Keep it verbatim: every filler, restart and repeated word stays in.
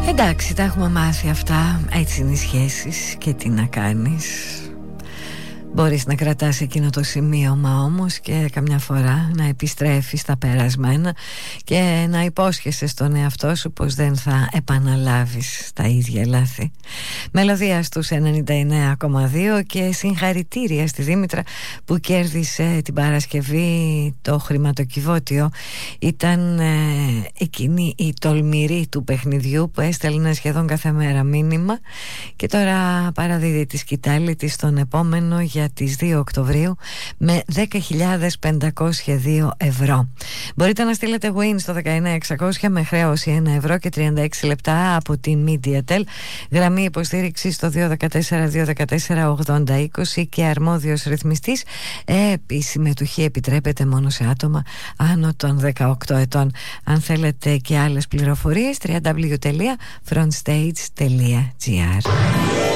Εντάξει, τα έχουμε μάθει αυτά. Έτσι είναι οι σχέσεις και τι να κάνεις. Μπορείς να κρατάς εκείνο το σημείωμα όμως και καμιά φορά να επιστρέφεις στα περασμένα και να υπόσχεσαι στον εαυτό σου πως δεν θα επαναλάβεις τα ίδια λάθη. Μελωδία στους ενενήντα εννέα κόμμα δύο και συγχαρητήρια στη Δήμητρα που κέρδισε την Παρασκευή το χρηματοκιβώτιο. Ήταν ε, εκείνη η τολμηρή του παιχνιδιού που έστελνε σχεδόν κάθε μέρα μήνυμα και τώρα παραδίδει τη σκητάλη της στον επόμενο για τις δύο Οκτωβρίου με δέκα χιλιάδες πεντακόσια δύο ευρώ. Μπορείτε να στείλετε win στο δεκαεννέα εξακόσια με χρέωση ένα ευρώ και τριάντα έξι λεπτά από τη Mediatel. Γραμμή υποστήριξη στο δύο ένα τέσσερα δύο ένα τέσσερα ογδόντα είκοσι και αρμόδιος ρυθμιστής. Ε, η συμμετοχή επιτρέπεται μόνο σε άτομα άνω των δεκαοκτώ ετών. Αν θέλετε και άλλες πληροφορίες, double-u double-u double-u τελεία frontstage τελεία gr.